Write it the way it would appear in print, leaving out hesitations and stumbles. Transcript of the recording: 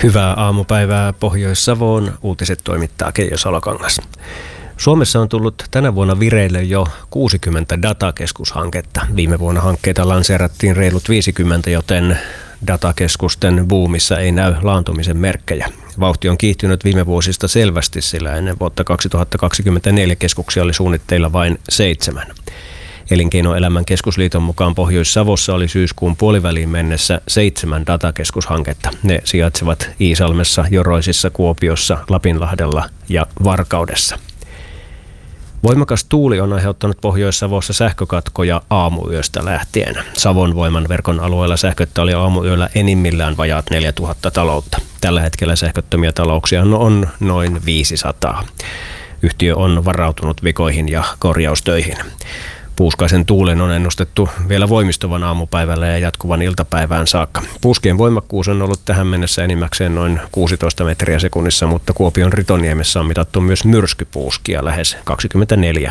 Hyvää aamupäivää Pohjois-Savoon. Uutiset toimittaa Keijo Salokangas. Suomessa on tullut tänä vuonna vireille jo 60 datakeskushanketta. Viime vuonna hankkeita lanseerattiin reilut 50, joten datakeskusten buumissa ei näy laantumisen merkkejä. Vauhti on kiihtynyt viime vuosista selvästi, sillä ennen vuotta 2024 keskuksia oli suunnitteilla vain 7. Elinkeinoelämän keskusliiton mukaan Pohjois-Savossa oli syyskuun puoliväliin mennessä 7 datakeskushanketta. Ne sijaitsevat Iisalmessa, Joroisissa, Kuopiossa, Lapinlahdella ja Varkaudessa. Voimakas tuuli on aiheuttanut Pohjois-Savossa sähkökatkoja aamuyöstä lähtien. Savon voiman verkon alueella sähköttä oli aamuyöllä enimmillään vajaat 4000 taloutta. Tällä hetkellä sähköttömiä talouksia on noin 500. Yhtiö on varautunut vikoihin ja korjaustöihin. Puuskaisen tuulen on ennustettu vielä voimistuvan aamupäivällä ja jatkuvan iltapäivään saakka. Puuskien voimakkuus on ollut tähän mennessä enimmäkseen noin 16 metriä sekunnissa, mutta Kuopion Ritoniemessä on mitattu myös myrskypuuskia lähes 24